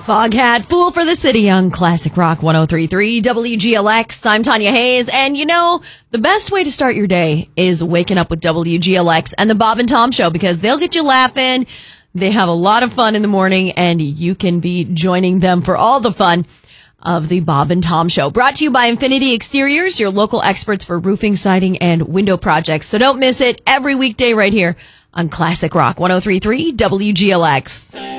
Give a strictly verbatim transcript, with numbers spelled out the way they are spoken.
Foghat, Fool for the City on Classic Rock one oh three point three W G L X. I'm Tanya Hayes, and you know, the best way to start your day is waking up with W G L X and the Bob and Tom Show, because they'll get you laughing. They have a lot of fun in the morning, and you can be joining them for all the fun of the Bob and Tom Show. Brought to you by Infinity Exteriors, your local experts for roofing, siding, and window projects. So don't miss it every weekday right here on Classic Rock one oh three point three W G L X.